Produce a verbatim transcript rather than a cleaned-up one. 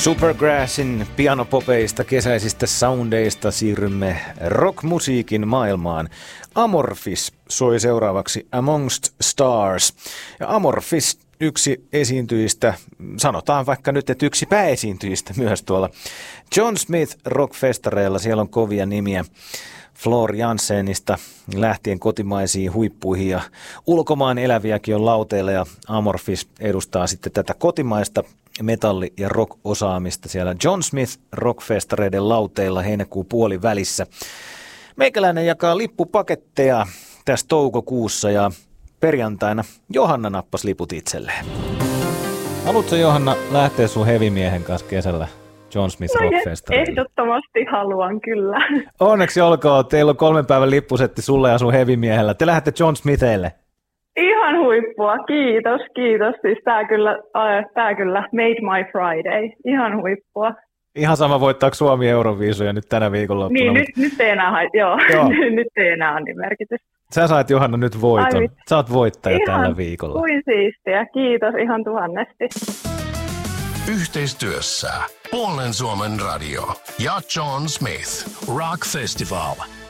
Supergrassin pianopopeista kesäisistä soundeista siirrymme rockmusiikin maailmaan. Amorphis soi seuraavaksi Amongst Stars. Ja Amorphis yksi esiintyjistä, sanotaan vaikka nyt, että yksi pääesiintyjistä myös tuolla John Smith Rockfestareilla. Siellä on kovia nimiä. Floor Janssenista lähtien kotimaisiin huippuihin ja ulkomaan eläviäkin on lauteilla, ja Amorphis edustaa sitten tätä kotimaista metalli- ja rock-osaamista siellä John Smith Rockfestareiden lauteilla heinäkuun puolivälissä. Meikäläinen jakaa lippupaketteja tässä toukokuussa ja perjantaina Johanna nappasi liput itselleen. Haluatko, Johanna, lähteä sun heavy-miehen kanssa kesällä John Smith no, Rockfestareille? Ehdottomasti haluan, kyllä. Onneksi olkoon, teillä on kolmen päivän lippusetti sulle ja sun heavy-miehellä. Te lähdette John Smithille. Ihan huippua, kiitos, kiitos. Siis tää kyllä, äh, tää kyllä made my Friday, ihan huippua. Ihan sama, voittaako Suomi Euroviisuja nyt tänä viikonloppuna. Niin, nyt, nyt ei enää, joo, joo. nyt ei enää ole niin merkitystä. Sä sait, Johanna, nyt voiton. Ai, Sä oot voittaja ihan tällä viikolla. Kuin siistiä, kiitos ihan tuhannesti. Yhteistyössä Puolen Suomen radio ja John Smith Rock Festival.